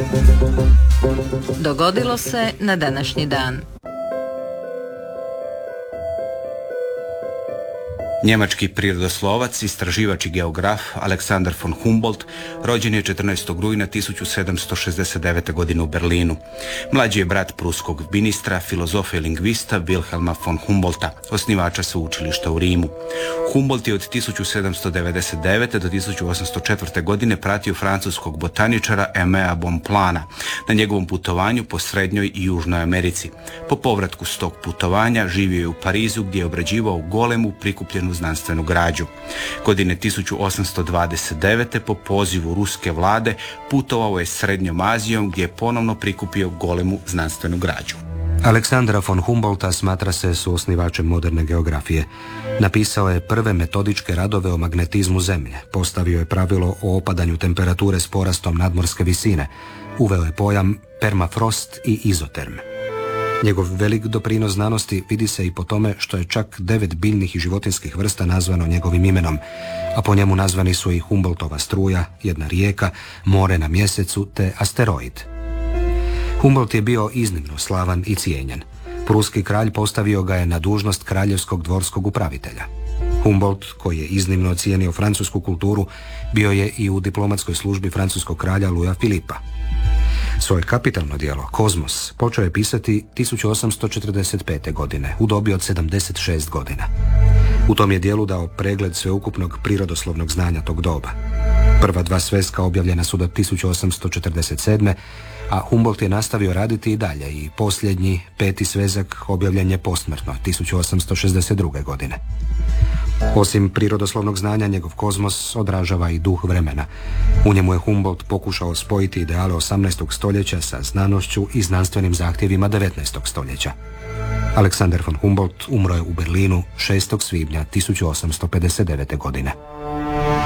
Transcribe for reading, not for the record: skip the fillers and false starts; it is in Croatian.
Dogodilo se na današnji dan. Njemački prirodoslovac, istraživač i geograf Alexander von Humboldt rođen je 14. rujna 1769. godine u Berlinu. Mlađi je brat pruskog ministra, filozofa i lingvista Wilhelma von Humboldta, osnivača sveučilišta u Rimu. Humboldt je od 1799. do 1804. godine pratio francuskog botaničara Aimé Bonplana na njegovom putovanju po Srednjoj i Južnoj Americi. Po povratku s tog putovanja živio je u Parizu gdje je obrađivao golemu prikupljenu znanstvenu građu. Godine 1829. po pozivu ruske vlade putovao je Srednjom Azijom gdje je ponovno prikupio golemu znanstvenu građu. Aleksandra von Humboldta smatra se suosnivačem moderne geografije. Napisao je prve metodičke radove o magnetizmu Zemlje, postavio je pravilo o opadanju temperature s porastom nadmorske visine, uveo je pojam permafrost i izoterm. Njegov velik doprinos znanosti vidi se i po tome što je čak 9 biljnih i životinskih vrsta nazvano njegovim imenom, a po njemu nazvani su i Humboldtova struja, jedna rijeka, more na mjesecu te asteroid. Humboldt je bio iznimno slavan i cijenjen. Pruski kralj postavio ga je na dužnost kraljevskog dvorskog upravitelja. Humboldt, koji je iznimno cijenio francusku kulturu, bio je i u diplomatskoj službi francuskog kralja Louisa Philippa. Svoje kapitalno djelo, Kozmos, počeo je pisati 1845. godine, u dobi od 76 godina. U tom je dijelu dao pregled sveukupnog prirodoslovnog znanja tog doba. Prva 2 sveska objavljena su do 1847. a Humboldt je nastavio raditi i dalje i posljednji 5. svezak objavljen je posmrtno 1862. godine. Osim prirodoslovnog znanja, njegov Kozmos odražava i duh vremena. U njemu je Humboldt pokušao spojiti ideale 18. stoljeća sa znanošću i znanstvenim zahtjevima 19. stoljeća. Alexander von Humboldt umro je u Berlinu 6. svibnja 1859. godine.